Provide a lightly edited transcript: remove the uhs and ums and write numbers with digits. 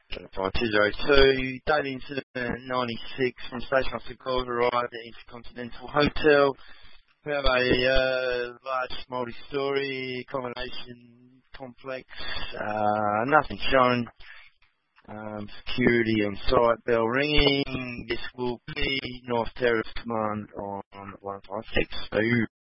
5202, daily incident 96 from Station Officer Gold arrived at Intercontinental Hotel. We have a large multi-story accommodation complex, nothing shown. Security on site, bell ringing. This will be North Terrace Command on 156.